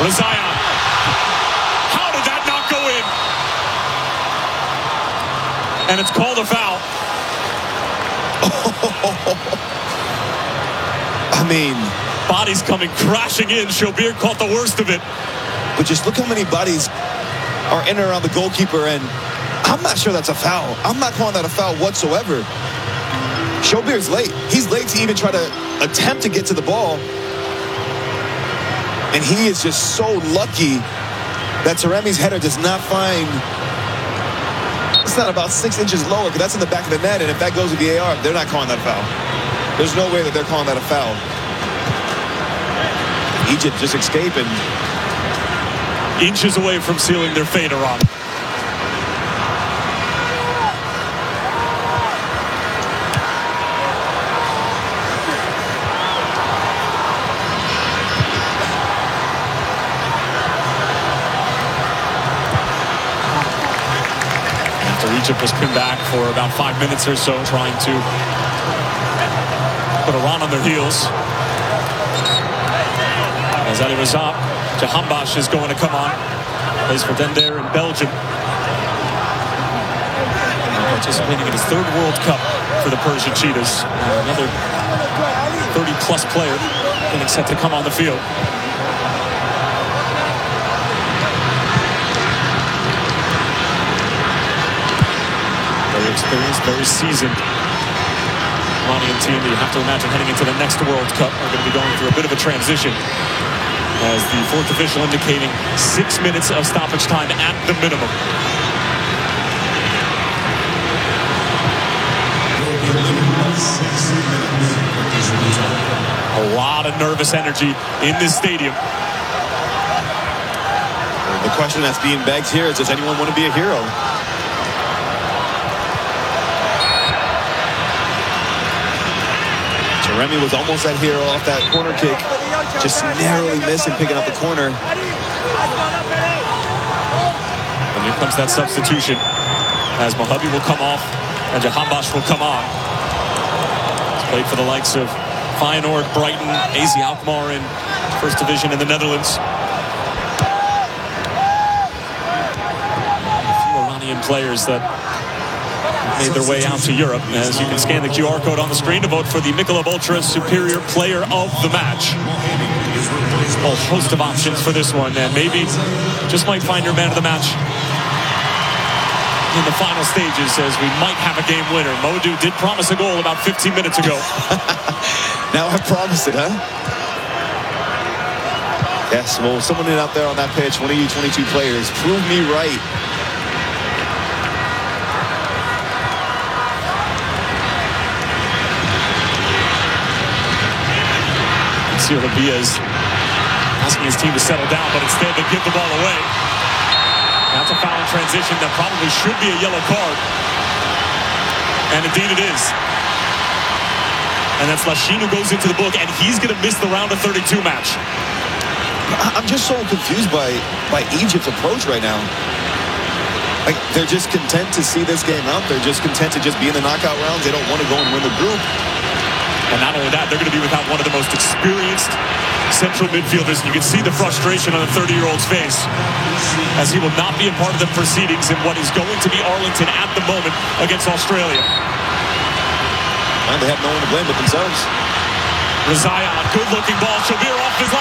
Rezaeian. How did that not go in? And it's called a foul. I mean, bodies coming crashing in. Shobir caught the worst of it. But just look how many bodies are in and around the goalkeeper, and I'm not sure that's a foul. I'm not calling that a foul whatsoever. Shobir's late. He's late to even try to attempt to get to the ball. And he is just so lucky that Taremi's header does not find... It's not about 6 inches lower, because that's in the back of the net, and if that goes to VAR, they're not calling that a foul. There's no way that they're calling that a foul. Egypt just escaping. Inches away from sealing their fate, Iran. After Egypt was pinned back for about 5 minutes or so, trying to put Iran on their heels. As Ali Reza, Jahanbakhsh is going to come on. Plays for Dender in Belgium. Participating in his 3rd World Cup for the Persian Cheetahs. Another 30-plus player getting set to come on the field. Very experienced, very seasoned Iranian team that you have to imagine heading into the next World Cup are going to be going through a bit of a transition, as the 4th official indicating 6 minutes of stoppage time at the minimum. A lot of nervous energy in this stadium. The question that's being begged here is, does anyone want to be a hero? Taremi was almost that hero off that corner kick. Just narrowly missing picking up the corner. And here comes that substitution, as Mohabi will come off and Jahanbakhsh will come on. He's played for the likes of Feyenoord, Brighton, AZ Alkmaar in First Division in the Netherlands. A few Iranian players that made their way out to Europe, as you can scan the QR code on the screen to vote for the Michelob Ultra Superior Player of the Match. A whole host of options for this one, and maybe just might find your man of the match in the final stages, as we might have a game winner. Modu did promise a goal about 15 minutes ago. Now I promised it, huh? Yes, well, someone out there on that pitch, one of you 22 players, prove me right. Labia is asking his team to settle down, but instead they give the ball away. That's a foul in transition that probably should be a yellow card. And indeed it is. And that's Lachine who goes into the book, and he's going to miss the round of 32 match. I'm just so confused by Egypt's approach right now. Like, they're just content to see this game out. They're just content to just be in the knockout rounds. They don't want to go and win the group. And not only that, they're going to be without one of the most experienced central midfielders. And you can see the frustration on the 30-year-old's face, as he will not be a part of the proceedings in what is going to be Arlington at the moment against Australia. And they have no one to blame but themselves. Rezaeian, good-looking ball. Shobir off his